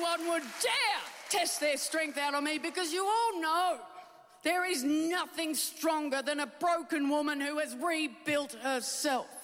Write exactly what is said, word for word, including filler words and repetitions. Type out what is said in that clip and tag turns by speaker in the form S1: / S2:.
S1: anyone would dare test their strength out on me, because you all know there is nothing stronger than a broken woman who has rebuilt herself.